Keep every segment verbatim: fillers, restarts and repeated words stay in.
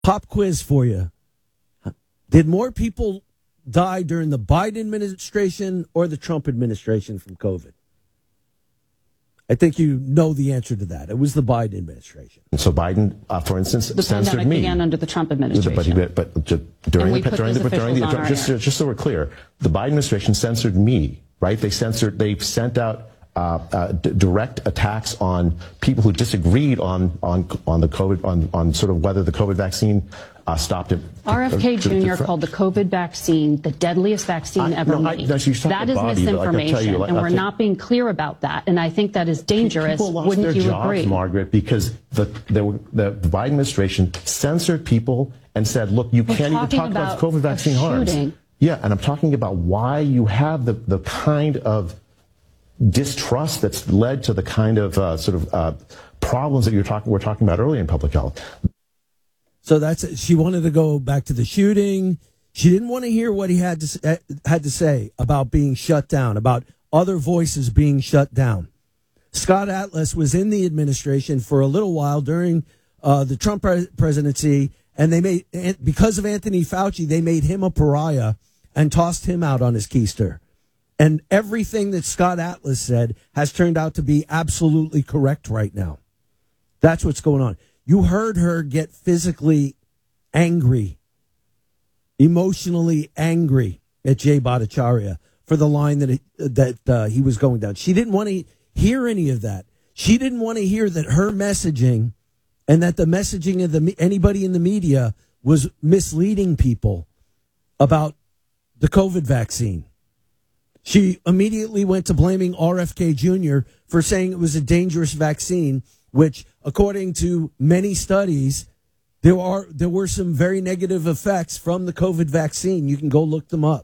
Pop quiz for you. Did more people die during the Biden administration or the Trump administration from COVID? I think you know the answer to that. It was the Biden administration. And so Biden, uh, for instance, the censored pandemic me. began under the Trump administration. But, but, but during the during the, during the just, just so we're clear, the Biden administration censored me. Right? They censored. They sent out uh, uh, d- direct attacks on people who disagreed on on on the COVID on on sort of whether the COVID vaccine uh, stopped it. R F K Junior called the COVID vaccine the deadliest vaccine I, ever no, made. I, no, so that is Bobby, misinformation, like, you, like, and we're think, not being clear about that. And I think that is dangerous. People lost Wouldn't their you jobs, agree, Margaret, because the, the the Biden administration censored people and said, "Look, you we're can't even talk about, about COVID vaccine harms." Yeah, and I'm talking about why you have the the kind of distrust that's led to the kind of uh, sort of uh, problems that you're talking we're talking about earlier in public health. So that's she wanted to go back to the shooting. She didn't want to hear what he had to had to say about being shut down, about other voices being shut down. Scott Atlas was in the administration for a little while during uh, the Trump pre- presidency, and they made because of Anthony Fauci, they made him a pariah and tossed him out on his keister. And everything that Scott Atlas said has turned out to be absolutely correct right now. That's what's going on. You heard her get physically angry, emotionally angry at Jay Bhattacharya for the line that it, that uh, he was going down. She didn't want to hear any of that. She didn't want to hear that her messaging and that the messaging of the anybody in the media was misleading people about the COVID vaccine. She immediately went to blaming R F K Junior for saying it was a dangerous vaccine, which, according to many studies, there are there were some very negative effects from the COVID vaccine. You can go look them up.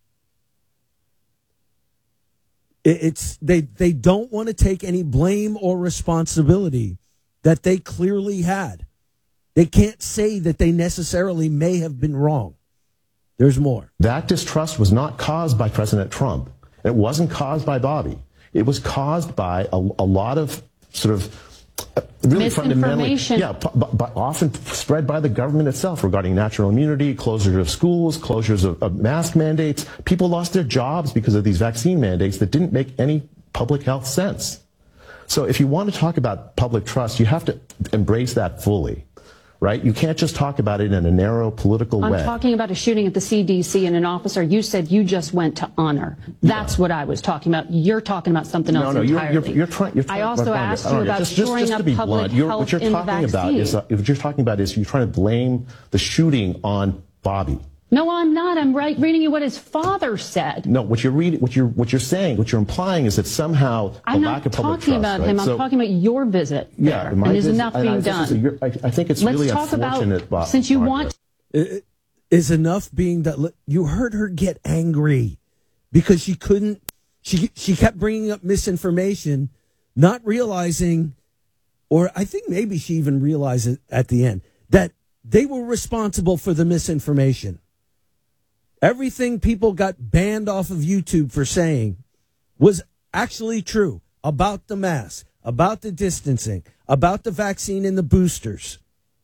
It, it's they they don't want to take any blame or responsibility that they clearly had. They can't say that they necessarily may have been wrong. There's more. That distrust was not caused by President Trump. It wasn't caused by Bobby. It was caused by a, a lot of sort of uh, really fundamentally, yeah, but, but often spread by the government itself regarding natural immunity, closure of schools, closures of, of mask mandates. People lost their jobs because of these vaccine mandates that didn't make any public health sense. So if you want to talk about public trust, you have to embrace that fully. Right? You can't just talk about it in a narrow political I'm way. I'm talking about a shooting at the C D C and an officer. You said you just went to honor. That's yeah. what I was talking about. You're talking about something else no, no, entirely. You're, you're, you're trying, you're trying, I also Margaret, asked you about just, shoring just, just up to be public blunt, you're, health what you're in talking the vaccine. about is uh, what you're talking about is you're trying to blame the shooting on Bobby. No, I'm not. I'm right, reading you what his father said. No, what you're reading, what you're what you're saying, what you're implying is that somehow the I'm lack of public trust. I'm not talking about right? him. I'm so, talking about your visit. Yeah, there, and there's enough being I, done. I, I think it's Let's really talk unfortunate. About, since you Margaret. want, is enough being that you heard her get angry because she couldn't. She she kept bringing up misinformation, not realizing, or I think maybe she even realized it at the end that they were responsible for the misinformation. Everything people got banned off of YouTube for saying was actually true about the mask, about the distancing, about the vaccine and the boosters.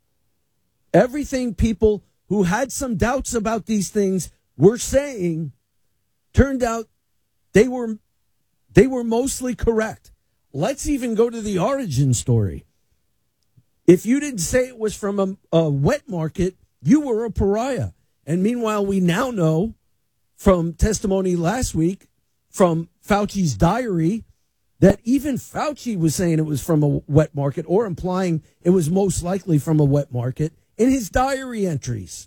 Everything people who had some doubts about these things were saying turned out they were they were mostly correct. Let's even go to the origin story. If you didn't say it was from a, a wet market, you were a pariah. And meanwhile, we now know from testimony last week from Fauci's diary that even Fauci was saying it was from a wet market or implying it was most likely from a wet market in his diary entries.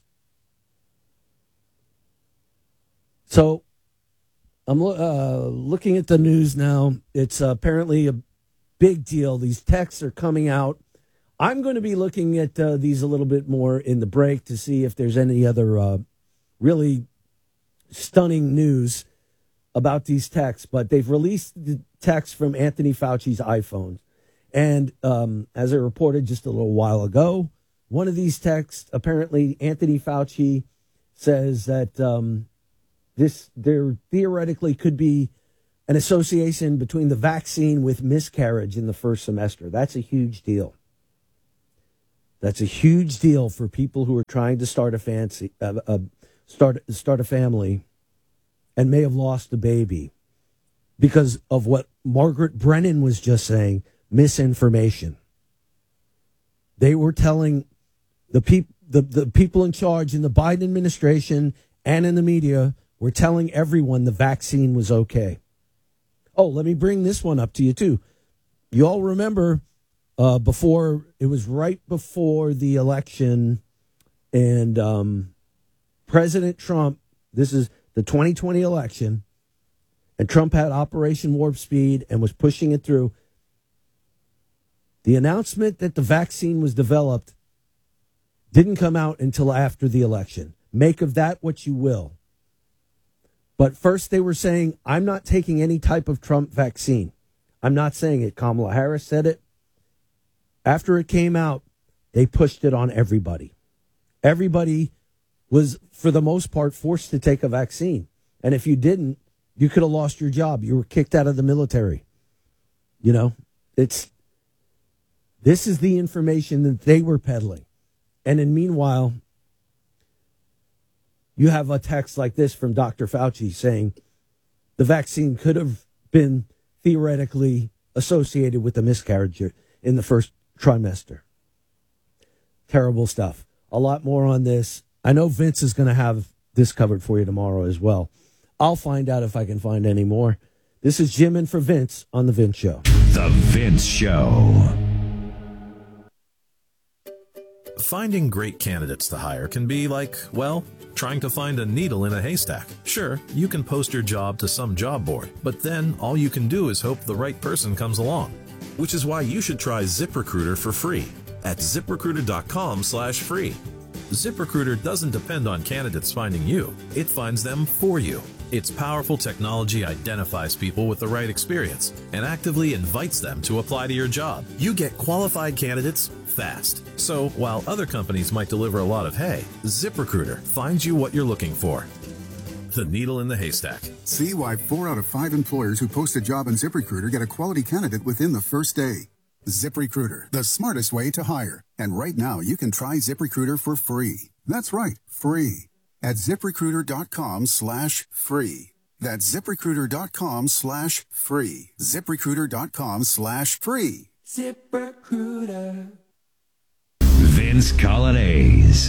So I'm uh, looking at the news now. It's uh, apparently a big deal. These texts are coming out. I'm going to be looking at uh, these a little bit more in the break to see if there's any other uh, really stunning news about these texts. But they've released the text from Anthony Fauci's iPhone. And um, as I reported just a little while ago, one of these texts, apparently Anthony Fauci says that um, this there theoretically could be an association between the vaccine with miscarriage in the first semester. That's a huge deal. That's a huge deal for people who are trying to start a fancy, uh, uh, start start a family, and may have lost a baby because of what Margaret Brennan was just saying, misinformation. They were telling the people, the, the people in charge in the Biden administration and in the media were telling everyone the vaccine was okay. Oh, let me bring this one up to you too. You all remember uh, before, it was right before the election, and um, President Trump, this is the twenty twenty election, and Trump had Operation Warp Speed and was pushing it through. The announcement that the vaccine was developed didn't come out until after the election. Make of that what you will. But first they were saying, I'm not taking any type of Trump vaccine. I'm not saying it. Kamala Harris said it. After it came out, they pushed it on everybody. Everybody was, for the most part, forced to take a vaccine. And if you didn't, you could have lost your job. You were kicked out of the military. You know, it's, this is the information that they were peddling. And in meanwhile, you have a text like this from Doctor Fauci saying the vaccine could have been theoretically associated with a miscarriage in the first trimester. Terrible stuff. A lot more on this. I know Vince is going to have this covered for you tomorrow as well. I'll find out if I can find any more. This is Jim in for Vince on The Vince Show. The Vince Show. Finding great candidates to hire can be like, well, trying to find a needle in a haystack. Sure, you can post your job to some job board, but then all you can do is hope the right person comes along. Which is why you should try ZipRecruiter for free at ZipRecruiter.com slash free. ZipRecruiter doesn't depend on candidates finding you. It finds them for you. Its powerful technology identifies people with the right experience and actively invites them to apply to your job. You get qualified candidates fast. So while other companies might deliver a lot of hay, ZipRecruiter finds you what you're looking for. The needle in the haystack. See why four out of five employers who post a job on ZipRecruiter get a quality candidate within the first day. ZipRecruiter, the smartest way to hire. And right now, you can try ZipRecruiter for free. That's right, free. At ZipRecruiter.com slash free. That's ZipRecruiter.com slash free. ZipRecruiter.com slash free. ZipRecruiter. Vince Colonnese.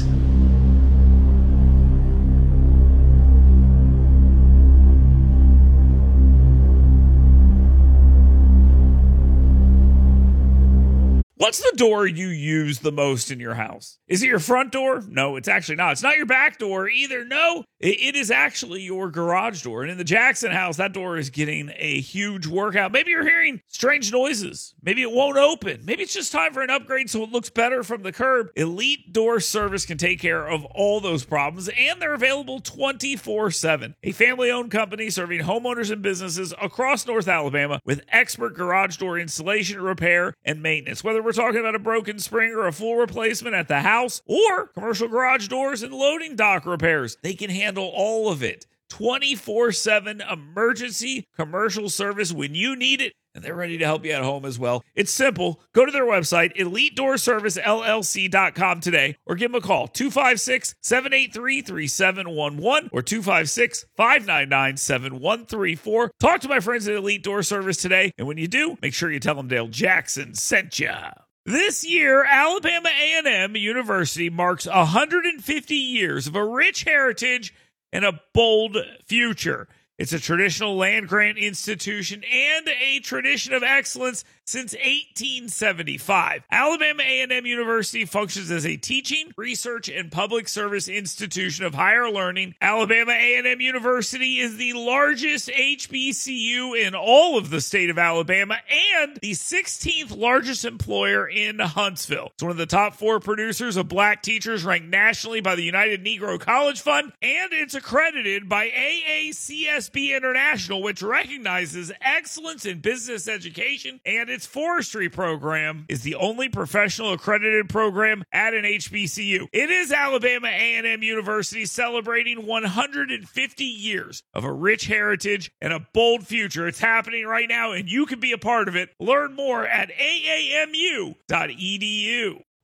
What's the door you use the most in your house? Is it your front door? No, it's actually not. It's not your back door either. No, it is actually your garage door. And in the Jackson house, that door is getting a huge workout. Maybe you're hearing strange noises. Maybe it won't open. Maybe it's just time for an upgrade so it looks better from the curb. Elite Door Service can take care of all those problems, and they're available twenty-four seven. A family-owned company serving homeowners and businesses across North Alabama with expert garage door installation, repair, and maintenance. Whether we're talking about a broken spring or a full replacement at the house or commercial garage doors and loading dock repairs, they can handle all of it. twenty-four seven emergency commercial service when you need it, and they're ready to help you at home as well. It's simple. Go to their website, elite door service L L C dot com today, or give them a call, two five six, seven eight three, three seven one one or two five six, five nine nine, seven one three four. Talk to my friends at Elite Door Service today, and when you do, make sure you tell them Dale Jackson sent you. This year, Alabama A and M University marks one hundred fifty years of a rich heritage and a bold future. It's a traditional land-grant institution and a tradition of excellence since eighteen seventy-five. Alabama A and M University functions as a teaching, research, and public service institution of higher learning. Alabama A and M University is the largest H B C U in all of the state of Alabama and the sixteenth largest employer in Huntsville. It's one of the top four producers of black teachers ranked nationally by the United Negro College Fund, and it's accredited by A A C S B International, which recognizes excellence in business education, and its forestry program is the only professional accredited program at an H B C U. It is Alabama A and M University celebrating one hundred fifty years of a rich heritage and a bold future. It's happening right now, and you can be a part of it. Learn more at A A M U dot E D U.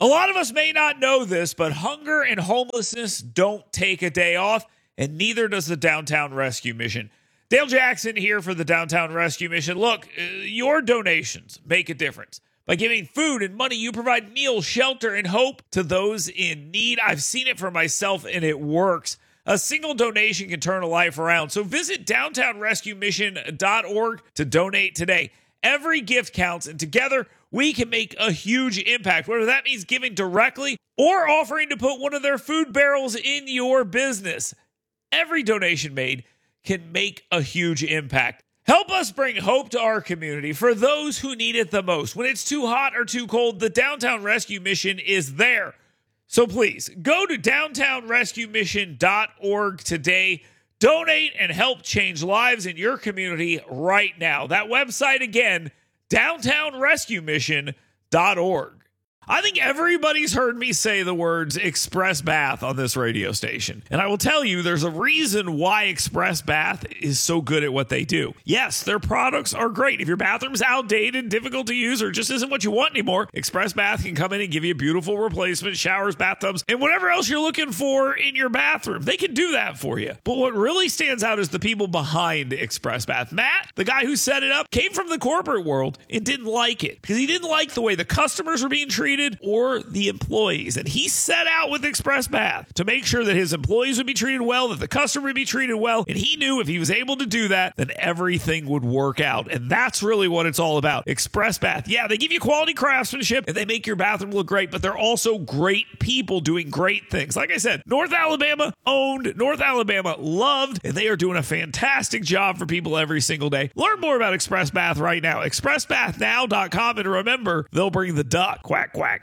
A lot of us may not know this, but hunger and homelessness don't take a day off, and neither does the Downtown Rescue Mission. Dale Jackson here for the Downtown Rescue Mission. Look, uh, your donations make a difference. By giving food and money, you provide meals, shelter, and hope to those in need. I've seen it for myself, and it works. A single donation can turn a life around. So visit downtown rescue mission dot org to donate today. Every gift counts, and together we can make a huge impact, whether that means giving directly or offering to put one of their food barrels in your business. Every donation made can make a huge impact. Help us bring hope to our community for those who need it the most. When it's too hot or too cold, the Downtown Rescue Mission is there. So please, go to downtown rescue mission dot org today. Donate and help change lives in your community right now. That website again, downtown rescue mission dot org. I think everybody's heard me say the words Express Bath on this radio station. And I will tell you, there's a reason why Express Bath is so good at what they do. Yes, their products are great. If your bathroom's outdated, difficult to use, or just isn't what you want anymore, Express Bath can come in and give you a beautiful replacement, showers, bathtubs, and whatever else you're looking for in your bathroom. They can do that for you. But what really stands out is the people behind Express Bath. Matt, the guy who set it up, came from the corporate world and didn't like it because he didn't like the way the customers were being treated or the employees. And he set out with Express Bath to make sure that his employees would be treated well, that the customer would be treated well. And he knew if he was able to do that, then everything would work out. And that's really what it's all about. Express Bath. Yeah, they give you quality craftsmanship and they make your bathroom look great, but they're also great people doing great things. Like I said, North Alabama owned, North Alabama loved, and they are doing a fantastic job for people every single day. Learn more about Express Bath right now. express bath now dot com. And remember, they'll bring the duck. Quack, quack.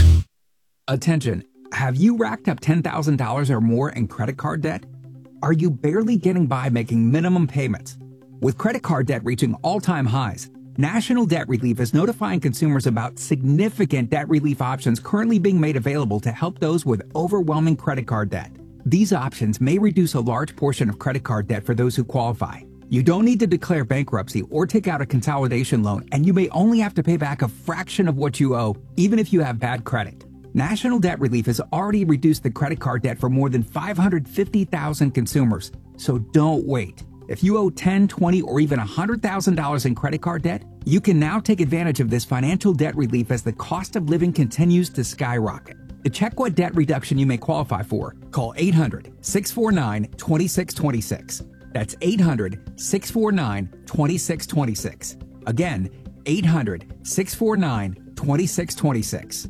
Attention. Have you racked up ten thousand dollars or more in credit card debt? Are you barely getting by making minimum payments? With credit card debt reaching all-time highs, National Debt Relief is notifying consumers about significant debt relief options currently being made available to help those with overwhelming credit card debt. These options may reduce a large portion of credit card debt for those who qualify. You don't need to declare bankruptcy or take out a consolidation loan, and you may only have to pay back a fraction of what you owe, even if you have bad credit. National Debt Relief has already reduced the credit card debt for more than five hundred fifty thousand consumers, so don't wait. If you owe ten, twenty, or even one hundred thousand dollars in credit card debt, you can now take advantage of this financial debt relief as the cost of living continues to skyrocket. To check what debt reduction you may qualify for, call eight hundred, six four nine, two six two six. That's eight hundred, six four nine, two six two six. Again, eight hundred, six four nine, two six two six.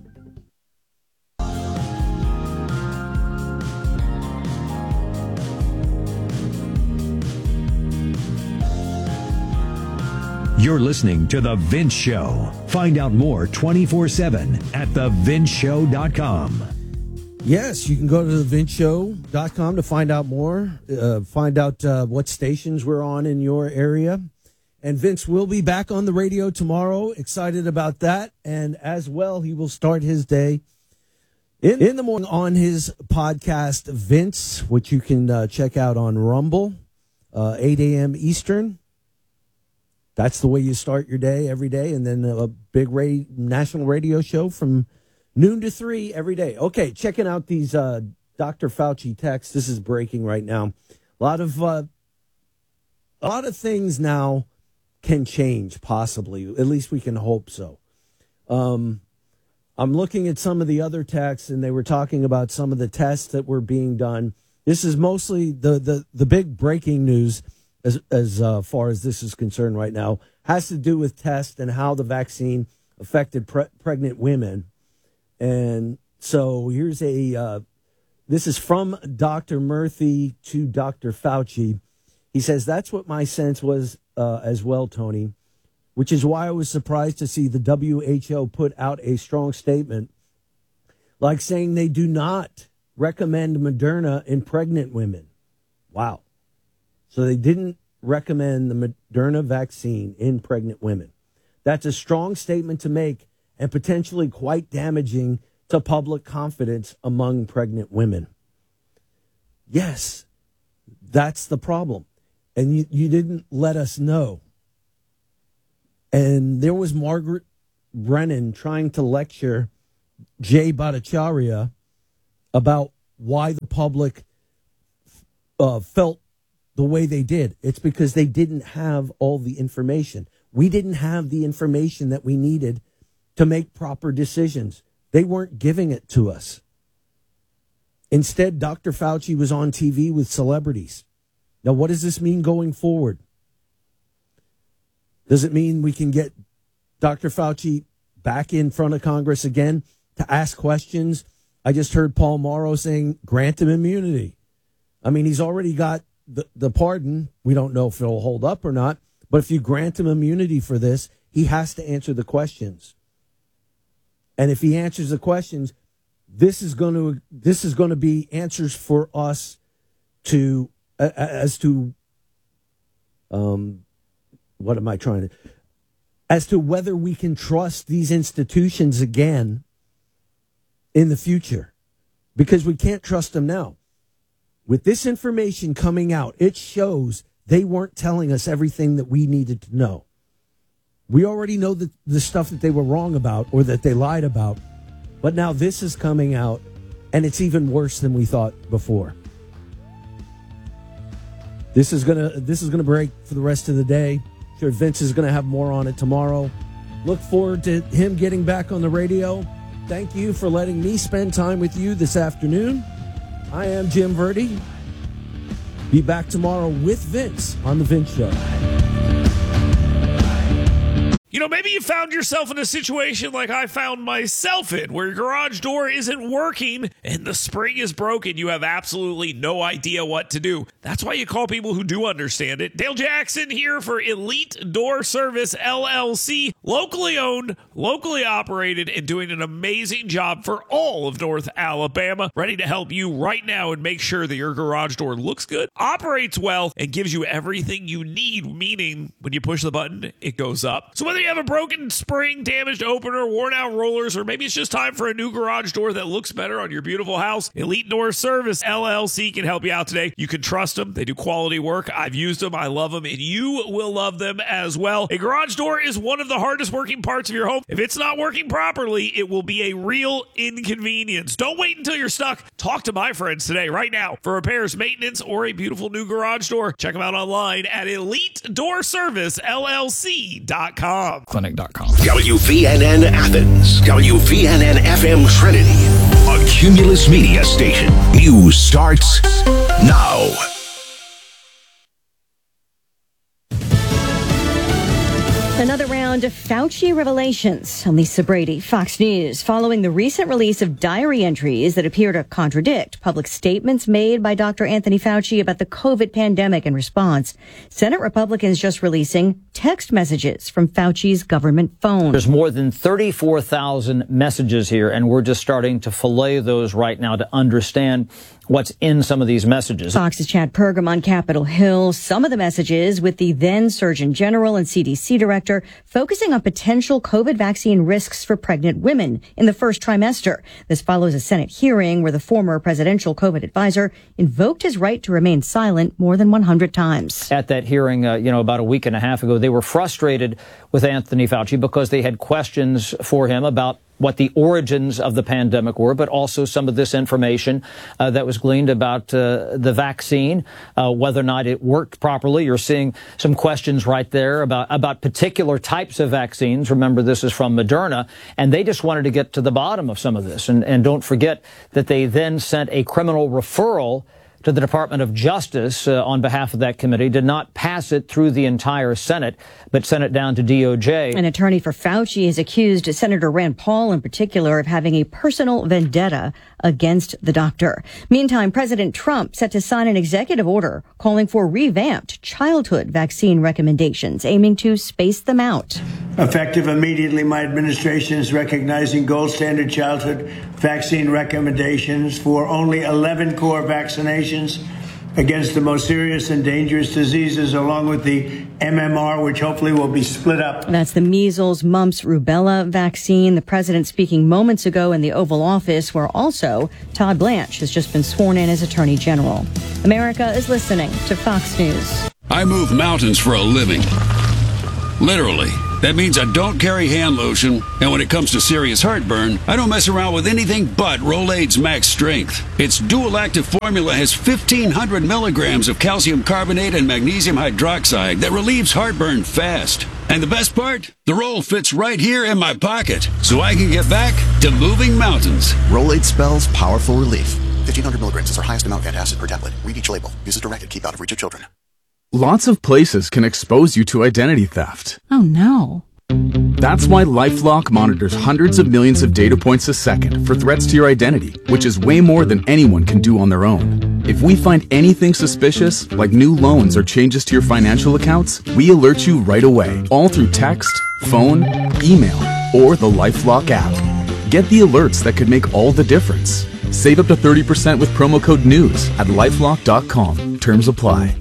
You're listening to The Vince Show. Find out more twenty-four seven at the vince show dot com. Yes, you can go to the vince show dot com to find out more, uh, find out uh, what stations we're on in your area. And Vince will be back on the radio tomorrow. Excited about that. And as well, he will start his day in, in the morning on his podcast, Vince, which you can uh, check out on Rumble, uh, eight a.m. Eastern. That's the way you start your day every day. And then a big ra- national radio show from noon to three every day. Okay, checking out these uh, Doctor Fauci texts. This is breaking right now. A lot of uh, a lot of things now can change, possibly. At least we can hope so. Um, I'm looking at some of the other texts, and they were talking about some of the tests that were being done. This is mostly the the, the big breaking news as as uh, far as this is concerned right now, has to do with tests and how the vaccine affected pre- pregnant women. And so here's a, uh, this is from Doctor Murthy to Doctor Fauci. He says, that's what my sense was uh, as well, Tony, which is why I was surprised to see the W H O put out a strong statement, like saying they do not recommend Moderna in pregnant women. Wow. So they didn't recommend the Moderna vaccine in pregnant women. That's a strong statement to make and potentially quite damaging to public confidence among pregnant women. Yes, that's the problem. And you, you didn't let us know. And there was Margaret Brennan trying to lecture Jay Bhattacharya about why the public uh, felt the way they did. It's because they didn't have all the information. We didn't have the information that we needed to make proper decisions. They weren't giving it to us. Instead, Doctor Fauci was on T V with celebrities. Now, what does this mean going forward? Does it mean we can get Doctor Fauci back in front of Congress again to ask questions? I just heard Paul Mauro saying, grant him immunity. I mean, he's already got the, the pardon. We don't know if it'll hold up or not. But if you grant him immunity for this, he has to answer the questions. And if he answers the questions, this is going to this is going to be answers for us to uh, as to um what am I trying to as to whether we can trust these institutions again in the future, because we can't trust them now. With this information coming out, it shows they weren't telling us everything that we needed to know. We already know the, the stuff that they were wrong about or that they lied about, but now this is coming out, and it's even worse than we thought before. This is gonna this is gonna break for the rest of the day. I'm sure Vince is gonna have more on it tomorrow. Look forward to him getting back on the radio. Thank you for letting me spend time with you this afternoon. I am Jim Verdi. Be back tomorrow with Vince on The Vince Show. You know, maybe you found yourself in a situation like I found myself in, where your garage door isn't working and the spring is broken. You have absolutely no idea what to do. That's why you call people who do understand it. Dale Jackson here for Elite Door Service, L L C. Locally owned, locally operated, and doing an amazing job for all of North Alabama. Ready to help you right now and make sure that your garage door looks good, operates well, and gives you everything you need, meaning when you push the button, it goes up. So whether you have a broken spring, damaged opener, worn out rollers, or maybe it's just time for a new garage door that looks better on your beautiful house, Elite Door Service, L L C can help you out today. You can trust them. They do quality work. I've used them. I love them, and you will love them as well. A garage door is one of the hardest working parts of your home. If it's not working properly, it will be a real inconvenience. Don't wait until you're stuck. Talk to my friends today, right now, for repairs, maintenance, or a beautiful new garage door. Check them out online at elite door service L L C dot com. Clinic dot com. W V N N Athens, W V N N F M Trinity, a Cumulus Media station. News starts now. Another round of Fauci revelations. I'm Lisa Brady, Fox News. Following the recent release of diary entries that appear to contradict public statements made by Doctor Anthony Fauci about the COVID pandemic and response, Senate Republicans just releasing text messages from Fauci's government phone. There's more than thirty-four thousand messages here, and we're just starting to fillet those right now to understand what's in some of these messages. Fox's Chad Pergam on Capitol Hill. Some of the messages with the then Surgeon General and C D C director focusing on potential COVID vaccine risks for pregnant women in the first trimester. This follows a Senate hearing where the former presidential COVID advisor invoked his right to remain silent more than one hundred times. At that hearing, uh, you know, about a week and a half ago, they were frustrated with Anthony Fauci because they had questions for him about what the origins of the pandemic were, but also some of this information uh, that was gleaned about uh, the vaccine, uh, whether or not it worked properly. You're seeing some questions right there about, about particular types of vaccines. Remember, this is from Moderna, and they just wanted to get to the bottom of some of this. And, and don't forget that they then sent a criminal referral to the Department of Justice uh, on behalf of that committee, did not pass it through the entire Senate, but sent it down to D O J. An attorney for Fauci has accused Senator Rand Paul in particular of having a personal vendetta against the doctor. Meantime, President Trump set to sign an executive order calling for revamped childhood vaccine recommendations, aiming to space them out. Effective immediately, my administration is recognizing gold standard childhood vaccine recommendations for only eleven core vaccinations against the most serious and dangerous diseases, along with the M M R, which hopefully will be split up. That's the measles, mumps, rubella vaccine. The president speaking moments ago in the Oval Office, where also Todd Blanche has just been sworn in as Attorney General. America is listening to Fox News. I move mountains for a living. Literally. That means I don't carry hand lotion, and when it comes to serious heartburn, I don't mess around with anything but Rolaids Max Strength. Its dual-active formula has fifteen hundred milligrams of calcium carbonate and magnesium hydroxide that relieves heartburn fast. And the best part? The roll fits right here in my pocket, so I can get back to moving mountains. Rolaids spells powerful relief. fifteen hundred milligrams is our highest amount of antacid per tablet. Read each label. Use as directed. Keep out of reach of children. Lots of places can expose you to identity theft. Oh no. That's why LifeLock monitors hundreds of millions of data points a second for threats to your identity, which is way more than anyone can do on their own. If we find anything suspicious, like new loans or changes to your financial accounts, we alert you right away, all through text, phone, email, or the LifeLock app. Get the alerts that could make all the difference. Save up to thirty percent with promo code NEWS at lifelock dot com. Terms apply.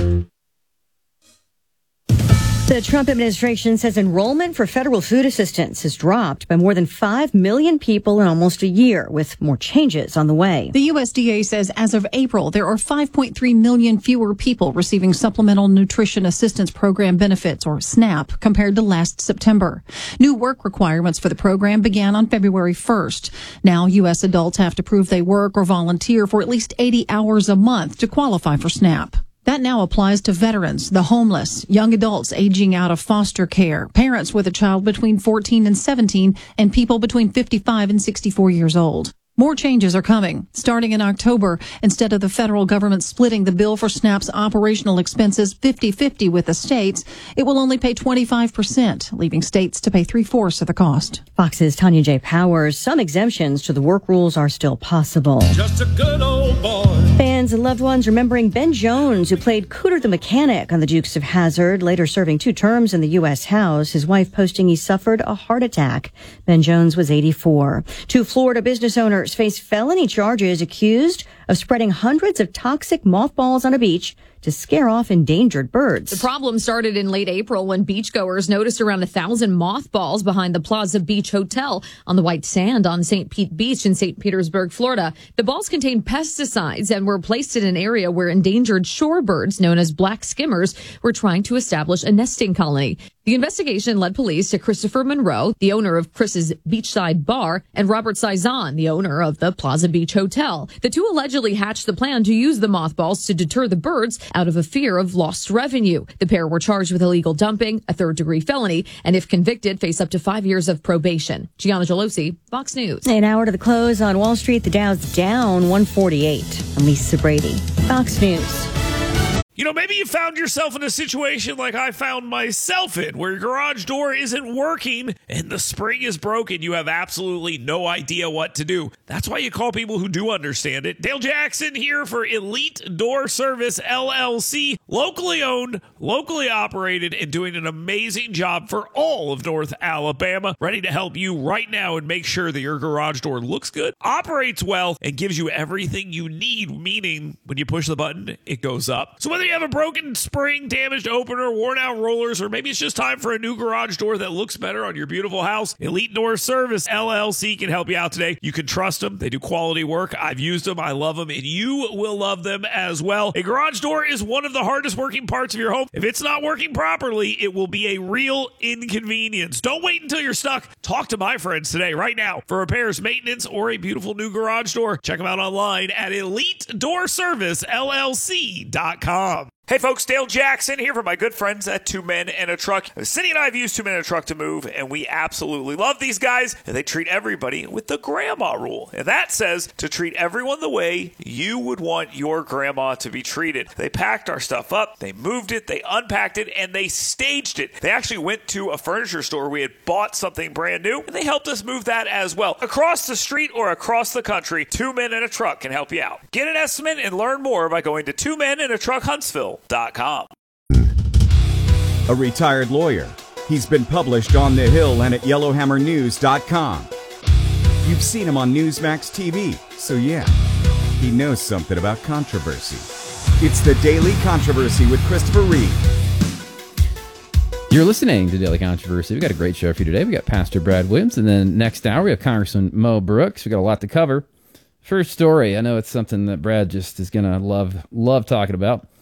The Trump administration says enrollment for federal food assistance has dropped by more than five million people in almost a year, with more changes on the way. The U S D A says as of April, there are five point three million fewer people receiving Supplemental Nutrition Assistance Program benefits, or SNAP, compared to last September. New work requirements for the program began on February first. Now, U S adults have to prove they work or volunteer for at least eighty hours a month to qualify for SNAP. That now applies to veterans, the homeless, young adults aging out of foster care, parents with a child between fourteen and seventeen, and people between fifty-five and sixty-four years old. More changes are coming. Starting in October, instead of the federal government splitting the bill for SNAP's operational expenses fifty-fifty with the states, it will only pay twenty-five percent, leaving states to pay three-fourths of the cost. Fox's Tanya J. Powers. Some exemptions to the work rules are still possible. Just a good old boy. Fans and loved ones remembering Ben Jones, who played Cooter the Mechanic on The Dukes of Hazzard, later serving two terms in the U S House, his wife posting he suffered a heart attack. Ben Jones was eighty-four. Two Florida business owners face felony charges accused of spreading hundreds of toxic mothballs on a beach to scare off endangered birds. The problem started in late April when beachgoers noticed around a thousand mothballs behind the Plaza Beach Hotel on the white sand on Saint Pete Beach in Saint Petersburg, Florida. The balls contained pesticides and were placed in an area where endangered shorebirds known as black skimmers were trying to establish a nesting colony. The investigation led police to Christopher Monroe, the owner of Chris's Beachside Bar, and Robert Sizan, the owner of the Plaza Beach Hotel. The two allegedly hatched the plan to use the mothballs to deter the birds out of a fear of lost revenue. The pair were charged with illegal dumping, a third-degree felony, and if convicted, face up to five years of probation. Gianna Gelosi, Fox News. An hour to the close on Wall Street, the Dow's down one forty-eight. I'm Lisa Brady, Fox News. You know, maybe you found yourself in a situation like I found myself in, where your garage door isn't working and the spring is broken. You have absolutely no idea what to do. That's why you call people who do understand it. Dale Jackson here for Elite Door Service, L L C. Locally owned, locally operated, and doing an amazing job for all of North Alabama. Ready to help you right now and make sure that your garage door looks good, operates well, and gives you everything you need, meaning when you push the button, it goes up. So whether you have a broken spring, damaged opener, worn out rollers, or maybe it's just time for a new garage door that looks better on your beautiful house, Elite Door Service, L L C can help you out today. You can trust them. They do quality work. I've used them. I love them, and you will love them as well. A garage door is one of the hardest working parts of your home. If it's not working properly, it will be a real inconvenience. Don't wait until you're stuck. Talk to my friends today, right now, for repairs, maintenance, or a beautiful new garage door. Check them out online at elite door service L L C dot com. Hey folks, Dale Jackson here for my good friends at Two Men and a Truck. Cindy and I have used Two Men and a Truck to move, and we absolutely love these guys. And they treat everybody with the grandma rule. And that says to treat everyone the way you would want your grandma to be treated. They packed our stuff up, they moved it, they unpacked it, and they staged it. They actually went to a furniture store. We had bought something brand new, and they helped us move that as well. Across the street or across the country, Two Men and a Truck can help you out. Get an estimate and learn more by going to Two Men and a Truck Huntsville dot com. A retired lawyer. He's been published on The Hill and at yellowhammer news dot com. You've seen him on Newsmax T V, so yeah, he knows something about controversy. It's the Daily Controversy with Christopher Reed. You're listening to Daily Controversy. We got a great show for you today. We got Pastor Brad Williams, and then next hour we have Congressman Mo Brooks. We got a lot to cover. First story, I know it's something that Brad just is going to love love talking about.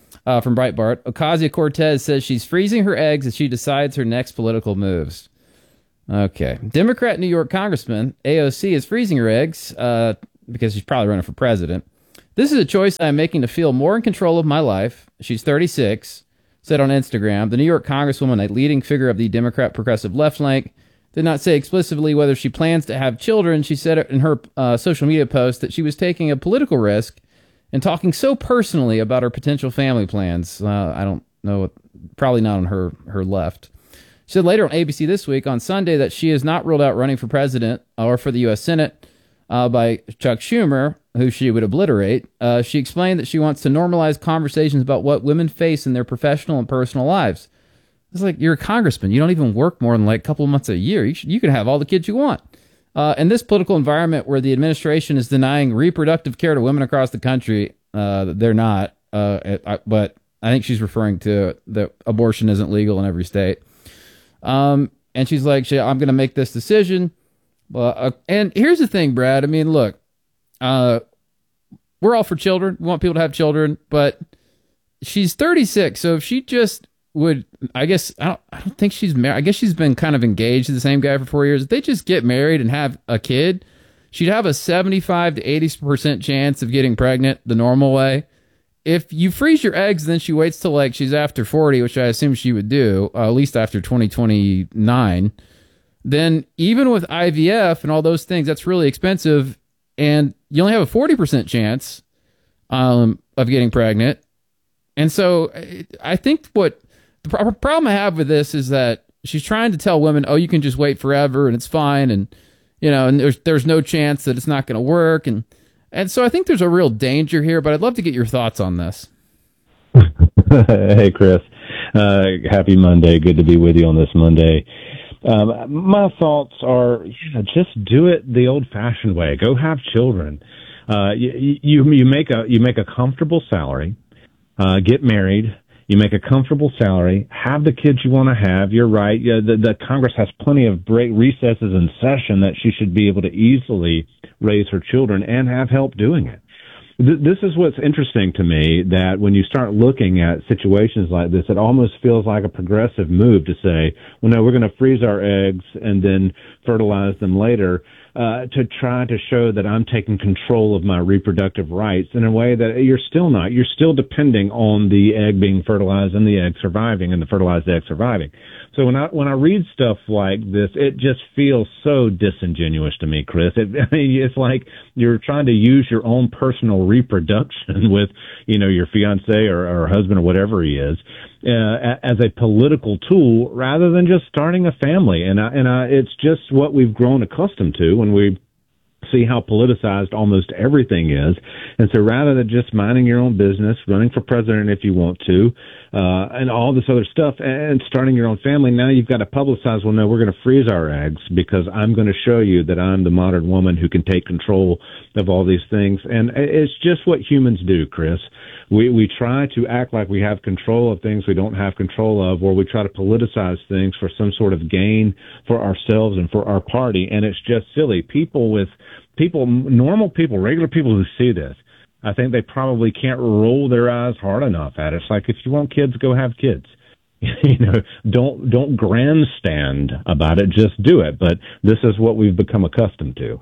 uh, from Breitbart. Ocasio-Cortez says she's freezing her eggs as she decides her next political moves. Okay. Democrat New York Congressman A O C is freezing her eggs uh, because she's probably running for president. This is a choice I'm making to feel more in control of my life. She's thirty-six, said on Instagram. The New York Congresswoman, a leading figure of the Democrat progressive left flank, did not say explicitly whether she plans to have children. She said in her uh, social media post that she was taking a political risk and talking so personally about her potential family plans. Uh, I don't know, probably not on her, her left. She said later on A B C This Week on Sunday that she has not ruled out running for president or for the U S Senate uh, by Chuck Schumer, who she would obliterate. Uh, she explained that she wants to normalize conversations about what women face in their professional and personal lives. It's like, you're a congressman. You don't even work more than like a couple of months a year. You, should, you can have all the kids you want. Uh, in this political environment where the administration is denying reproductive care to women across the country, uh, they're not. Uh, I, but I think she's referring to that abortion isn't legal in every state. Um, and she's like, I'm going to make this decision. Uh, and here's the thing, Brad. I mean, look, uh, we're all for children. We want people to have children, but she's thirty-six. So if she just would, I guess, I don't, I don't think she's married. I guess she's been kind of engaged to the same guy for four years. If they just get married and have a kid, she'd have a seventy-five to eighty percent chance of getting pregnant the normal way. If you freeze your eggs, then she waits till like she's after forty, which I assume she would do, uh, at least after twenty twenty-nine. Then even with I V F and all those things, that's really expensive. And you only have a forty percent chance um, of getting pregnant. And so I think what the pro- problem I have with this is that she's trying to tell women, oh, you can just wait forever and it's fine. And, you know, and there's, there's no chance that it's not going to work. And, And so I think there's a real danger here, but I'd love to get your thoughts on this. Hey, Chris. Uh, happy Monday. Good to be with you on this Monday. Um, my thoughts are, you know, just do it the old-fashioned way. Go have children. Uh, you, you you make a you make a comfortable salary. Uh, get married. You make a comfortable salary. Have the kids you want to have. You're right. Yeah, the, the Congress has plenty of break recesses in session that she should be able to easily raise her children and have help doing it. Th- this is what's interesting to me, that when you start looking at situations like this, it almost feels like a progressive move to say, well, no, we're going to freeze our eggs and then fertilize them later, uh, to try to show that I'm taking control of my reproductive rights in a way that you're still not. You're still depending on the egg being fertilized and the egg surviving and the fertilized egg surviving. So when I when I read stuff like this, it just feels so disingenuous to me, Chris. It, I mean, it's like you're trying to use your own personal reproduction with, you know, your fiance or, or husband or whatever he is, uh, as a political tool rather than just starting a family. And I, and I, it's just what we've grown accustomed to when we see how politicized almost everything is. And so rather than just minding your own business, running for president if you want to, uh, and all this other stuff, and starting your own family, now you've got to publicize, well, no, we're going to freeze our eggs because I'm going to show you that I'm the modern woman who can take control of all these things. And it's just what humans do, Chris. We we try to act like we have control of things we don't have control of, or we try to politicize things for some sort of gain for ourselves and for our party, and it's just silly. People with people, normal people, regular people who see this, I think they probably can't roll their eyes hard enough at it. It's like, if you want kids, go have kids. You know, don't don't grandstand about it. Just do it. But this is what we've become accustomed to.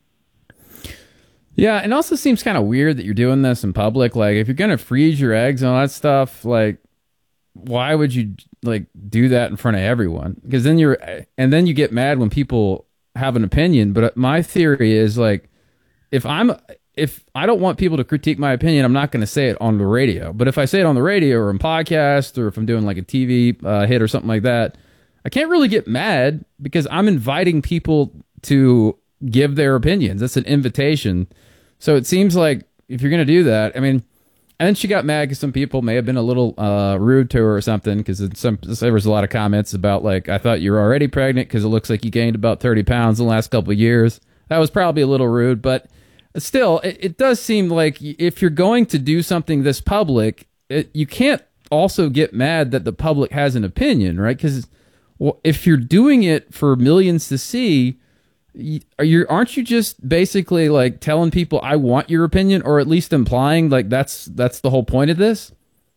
Yeah, and it also seems kind of weird that you're doing this in public. Like, if you're going to freeze your eggs and all that stuff, like, why would you, like, do that in front of everyone? Because then you're, and then you get mad when people have an opinion. But my theory is, like, if I'm, if I don't want people to critique my opinion, I'm not going to say it on the radio. But if I say it on the radio or in podcast, or if I'm doing, like, a T V uh, hit or something like that, I can't really get mad because I'm inviting people to give their opinions. That's an invitation. So it seems like if you're going to do that, I mean, and then she got mad because some people may have been a little uh, rude to her or something, because some there was a lot of comments about, like, I thought you were already pregnant because it looks like you gained about thirty pounds in the last couple of years. That was probably a little rude, but still, it, it does seem like if you're going to do something this public, it, you can't also get mad that the public has an opinion, right? Because well, if you're doing it for millions to see, Are you aren't you just basically like telling people I want your opinion, or at least implying like that's that's the whole point of this?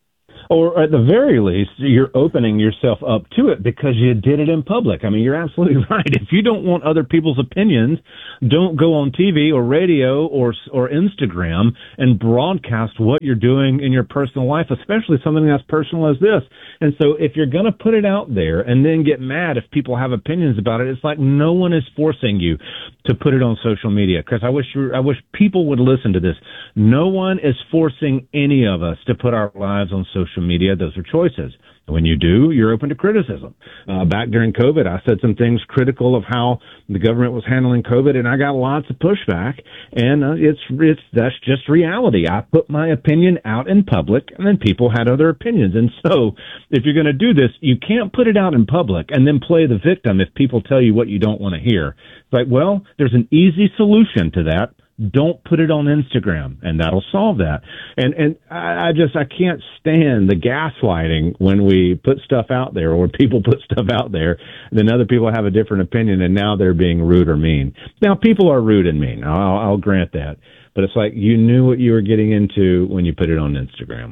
Or at the very least, you're opening yourself up to it because you did it in public. I mean, you're absolutely right. If you don't want other people's opinions, don't go on T V or radio or or Instagram and broadcast what you're doing in your personal life, especially something as personal as this. And so if you're going to put it out there and then get mad if people have opinions about it, it's like no one is forcing you to put it on social media. Because I wish you, I wish people would listen to this. No one is forcing any of us to put our lives on social media. Those are choices. When you do, you're open to criticism. Uh, back during COVID, I said some things critical of how the government was handling COVID, and I got lots of pushback. And uh, it's it's that's just reality. I put my opinion out in public, and then people had other opinions. And so, if you're going to do this, you can't put it out in public and then play the victim if people tell you what you don't want to hear. It's like, well, there's an easy solution to that. Don't put it on Instagram, and that'll solve that. And and I, I just I can't stand the gaslighting when we put stuff out there, or people put stuff out there, and then other people have a different opinion, and now they're being rude or mean. Now, people are rude and mean. I'll, I'll grant that, but it's like you knew what you were getting into when you put it on Instagram.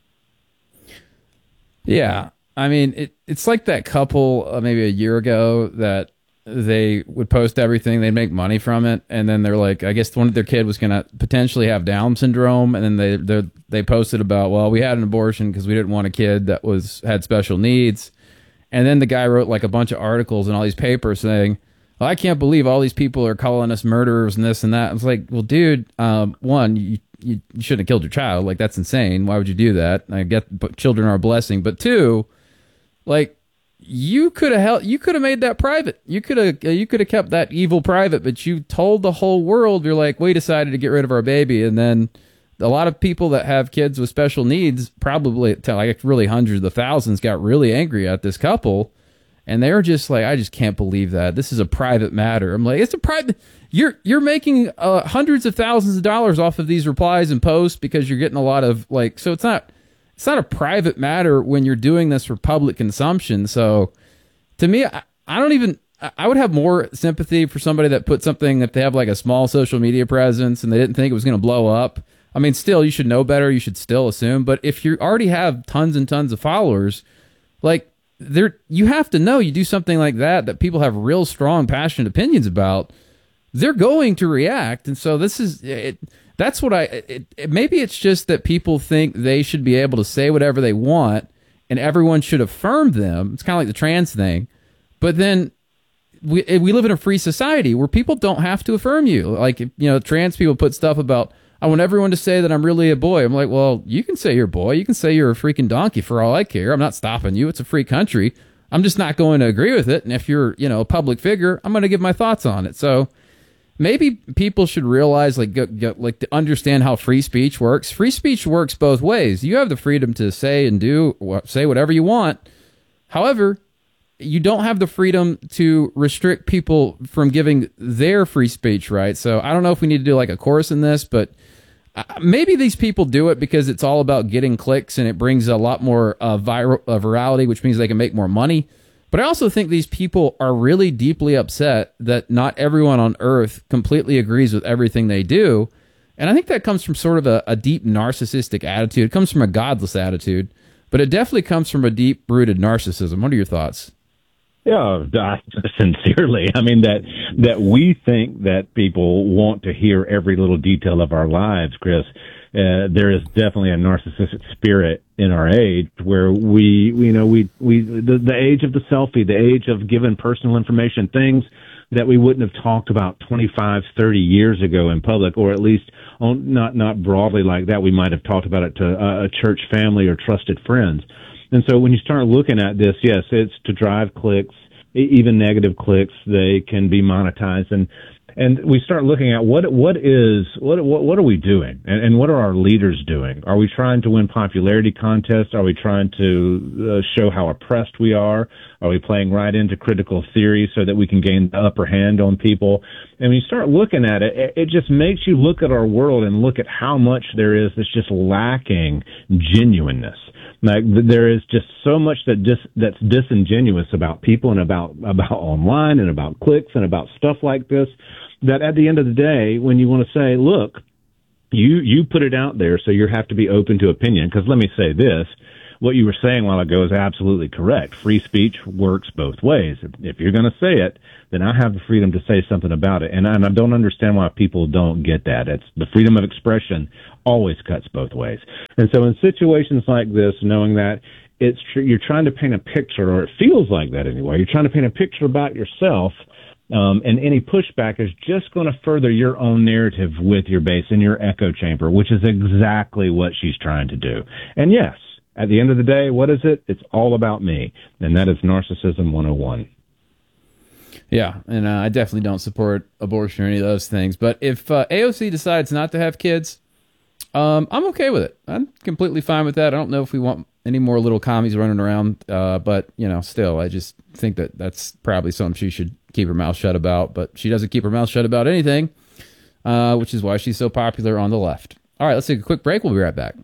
Yeah, I mean, it, it's like that couple uh, maybe a year ago that they would post everything, they'd make money from it, and then they're like, I guess one of their kid was going to potentially have Down syndrome, and then they they they posted about, well, we had an abortion because we didn't want a kid that was had special needs, and then the guy wrote like a bunch of articles in all these papers saying, well, I can't believe all these people are calling us murderers and this and that. I was like, well, dude, um, one, you, you you shouldn't have killed your child, like that's insane. Why would you do that? I get, but children are a blessing, but two, like. You could have held, you could have made that private. You could have you could have kept that evil private, but you told the whole world, you're like, we decided to get rid of our baby. And then a lot of people that have kids with special needs, probably like really hundreds of thousands, got really angry at this couple. And they were just like, I just can't believe that. This is a private matter. I'm like, it's a private. You're you're making uh, hundreds of thousands of dollars off of these replies and posts because you're getting a lot of like, so it's not. It's not a private matter when you're doing this for public consumption. So to me, I, I don't even, I would have more sympathy for somebody that put something, if they have like a small social media presence and they didn't think it was going to blow up. I mean, still, you should know better. You should still assume. But if you already have tons and tons of followers, like there, you have to know you do something like that, that people have real strong, passionate opinions about, they're going to react. And so this is it. That's what I, it, it, maybe it's just that people think they should be able to say whatever they want and everyone should affirm them. It's kind of like the trans thing. But then we we live in a free society where people don't have to affirm you. Like, you know, trans people put stuff about, I want everyone to say that I'm really a boy. I'm like, well, you can say you're a boy. You can say you're a freaking donkey for all I care. I'm not stopping you. It's a free country. I'm just not going to agree with it. And if you're, you know, a public figure, I'm going to give my thoughts on it. So maybe people should realize, like, go, go, like to understand how free speech works. Free speech works both ways. You have the freedom to say and do, say whatever you want. However, you don't have the freedom to restrict people from giving their free speech rights. So I don't know if we need to do like a course in this, but maybe these people do it because it's all about getting clicks and it brings a lot more uh, viral uh, virality, which means they can make more money. But I also think these people are really deeply upset that not everyone on earth completely agrees with everything they do. And I think that comes from sort of a, a deep narcissistic attitude. It comes from a godless attitude, but it definitely comes from a deep-rooted narcissism. What are your thoughts? Yeah, sincerely. I mean, that that we think that people want to hear every little detail of our lives, Chris. Uh, there is definitely a narcissistic spirit in our age where we, you know, we, we, the, the age of the selfie, the age of giving personal information, things that we wouldn't have talked about twenty-five, thirty years ago in public, or at least on, not, not broadly like that. We might have talked about it to a, a church family or trusted friends. And so when you start looking at this, yes, it's to drive clicks, even negative clicks, they can be monetized. And, and we start looking at what, what is, what, what, what are we doing? And, and what are our leaders doing? Are we trying to win popularity contests? Are we trying to uh, show how oppressed we are? Are we playing right into critical theory so that we can gain the upper hand on people? And when you start looking at it, it, it just makes you look at our world and look at how much there is that's just lacking genuineness. Like, there is just so much that dis, that's disingenuous about people and about, about online and about clicks and about stuff like this, that at the end of the day, when you want to say, look, you, you put it out there, so you have to be open to opinion. Because let me say this, what you were saying a while ago is absolutely correct. Free speech works both ways. If, if you're going to say it, then I have the freedom to say something about it. And I, and I don't understand why people don't get that. It's the freedom of expression always cuts both ways. And so in situations like this, knowing that it's tr- you're trying to paint a picture, or it feels like that anyway, you're trying to paint a picture about yourself, um, and any pushback is just going to further your own narrative with your base in your echo chamber, which is exactly what she's trying to do. And yes, at the end of the day, what is it? It's all about me. And that is narcissism one oh one. Yeah, and uh, I definitely don't support abortion or any of those things. But if uh, A O C decides not to have kids, um, I'm okay with it. I'm completely fine with that. I don't know if we want any more little commies running around, uh, but, you know, still, I just think that that's probably something she should keep her mouth shut about. But she doesn't keep her mouth shut about anything, uh, which is why she's so popular on the left. All right, let's take a quick break. We'll be right back.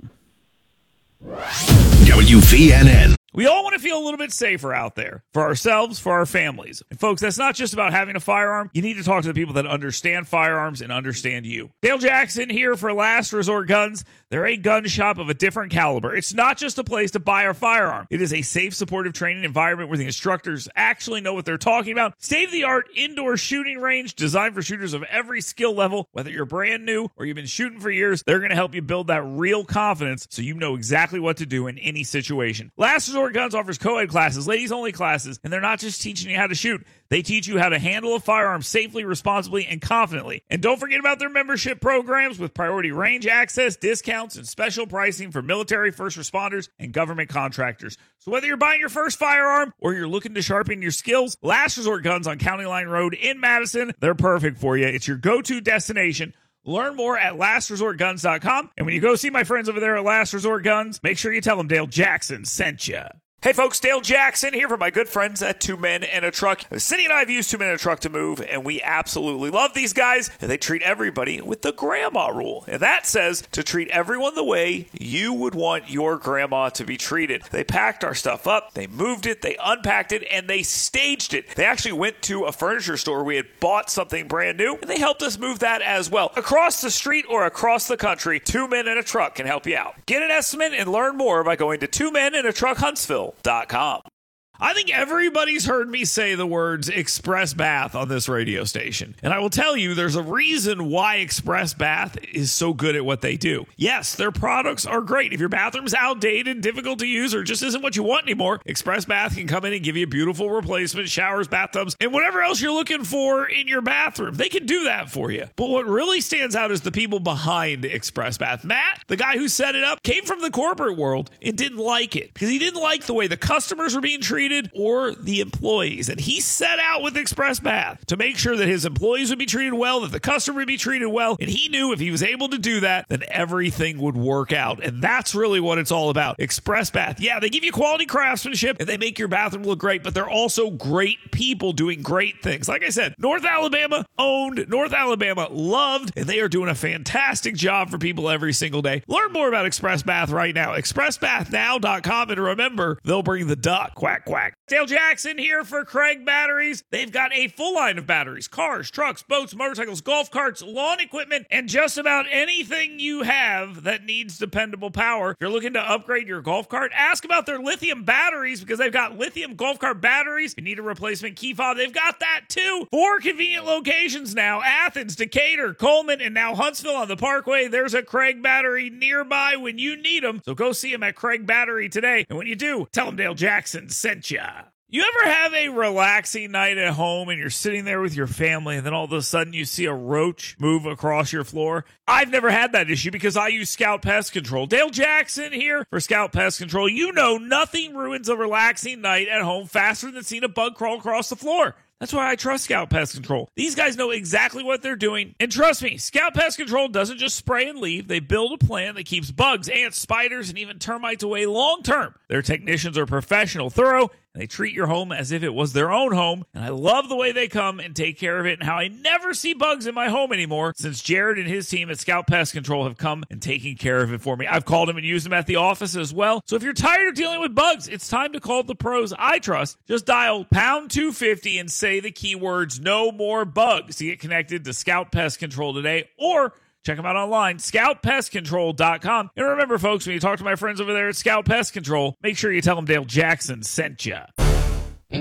W V N N. We all want to feel a little bit safer out there for ourselves, for our families. And folks, that's not just about having a firearm. You need to talk to the people that understand firearms and understand you. Dale Jackson here for Last Resort Guns. They're a gun shop of a different caliber. It's not just a place to buy a firearm. It is a safe, supportive training environment where the instructors actually know what they're talking about. State-of-the-art indoor shooting range designed for shooters of every skill level. Whether you're brand new or you've been shooting for years, they're going to help you build that real confidence so you know exactly what to do in any situation. Last Resort Guns offers co-ed classes, ladies-only classes, and they're not just teaching you how to shoot. They teach you how to handle a firearm safely, responsibly, and confidently. And don't forget about their membership programs with priority range access, discounts, and special pricing for military, first responders, and government contractors. So whether you're buying your first firearm or you're looking to sharpen your skills, Last Resort Guns on County Line Road in Madison, they're perfect for you. It's your go-to destination. Learn more at last resort guns dot com. And when you go see my friends over there at Last Resort Guns, make sure you tell them Dale Jackson sent you. Hey folks, Dale Jackson here for my good friends at Two Men and a Truck. Cindy and I have used Two Men and a Truck to move, and we absolutely love these guys. And they treat everybody with the grandma rule. And that says to treat everyone the way you would want your grandma to be treated. They packed our stuff up, they moved it, they unpacked it, and they staged it. They actually went to a furniture store. We had bought something brand new, and they helped us move that as well. Across the street or across the country, Two Men and a Truck can help you out. Get an estimate and learn more by going to Two Men and a Truck Huntsville dot com. I think everybody's heard me say the words Express Bath on this radio station. And I will tell you, there's a reason why Express Bath is so good at what they do. Yes, their products are great. If your bathroom's outdated, difficult to use, or just isn't what you want anymore, Express Bath can come in and give you a beautiful replacement, showers, bathtubs, and whatever else you're looking for in your bathroom. They can do that for you. But what really stands out is the people behind Express Bath. Matt, the guy who set it up, came from the corporate world and didn't like it because he didn't like the way the customers were being treated or the employees. And he set out with Express Bath to make sure that his employees would be treated well, that the customer would be treated well. And he knew if he was able to do that, then everything would work out. And that's really what it's all about. Express Bath. Yeah, they give you quality craftsmanship and they make your bathroom look great, but they're also great people doing great things. Like I said, North Alabama owned, North Alabama loved, and they are doing a fantastic job for people every single day. Learn more about Express Bath right now. express bath now dot com. And remember, they'll bring the duck. Quack, quack. Dale Jackson here for Craig Batteries. They've got a full line of batteries, cars, trucks, boats, motorcycles, golf carts, lawn equipment, and just about anything you have that needs dependable power. If you're looking to upgrade your golf cart, ask about their lithium batteries because they've got lithium golf cart batteries. If you need a replacement key fob, they've got that too. Four convenient locations now: Athens, Decatur, Coleman, and now Huntsville on the Parkway. There's a Craig Battery nearby when you need them. So go see them at Craig Battery today. And when you do, tell them Dale Jackson sent ya. You ever have a relaxing night at home and you're sitting there with your family and then all of a sudden you see a roach move across your floor? I've never had that issue because I use Scout Pest Control. Dale Jackson here for Scout Pest Control. You know nothing ruins a relaxing night at home faster than seeing a bug crawl across the floor. That's why I trust Scout Pest Control. These guys know exactly what they're doing. And trust me, Scout Pest Control doesn't just spray and leave. They build a plan that keeps bugs, ants, spiders, and even termites away long term. Their technicians are professional, thorough, and they treat your home as if it was their own home. And I love the way they come and take care of it and how I never see bugs in my home anymore since Jared and his team at Scout Pest Control have come and taken care of it for me. I've called them and used them at the office as well. So if you're tired of dealing with bugs, it's time to call the pros I trust. Just dial pound two fifty and say the keywords "no more bugs" to get connected to Scout Pest Control today, or Check them out online, scout pest control dot com. And remember, folks, when you talk to my friends over there at Scout Pest Control, make sure you tell them Dale Jackson sent you.